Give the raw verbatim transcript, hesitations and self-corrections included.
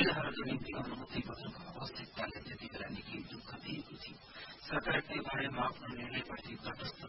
महिलाहरूको निम्ति अनुभूति बदल्नुको आवश्यकताले त्यति बेला निकै दुःख दिएको थियो। सरकारले बारेमा आफ्नो निर्णयप्रति तटस्थ